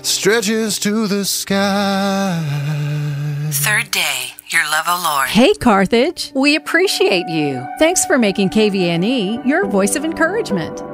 stretches to the sky. Third day, your love, O Lord. Hey, Carthage. We appreciate you. Thanks for making KVNE your voice of encouragement.